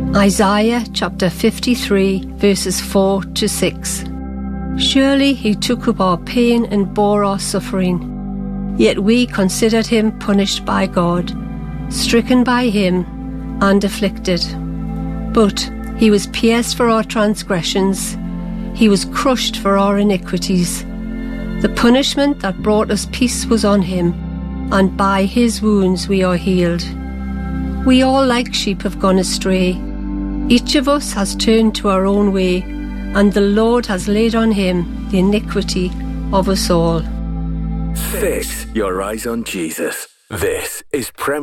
Isaiah chapter 53 verses 4 to 6. Surely he took up our pain and bore our suffering. Yet we considered him punished by God, stricken by him and afflicted. But he was pierced for our transgressions, he was crushed for our iniquities. The punishment that brought us peace was on him, and by his wounds we are healed. We all like sheep have gone astray. Each of us has turned to our own way, and the Lord has laid on him the iniquity of us all. Fix your eyes on Jesus. This is Premier.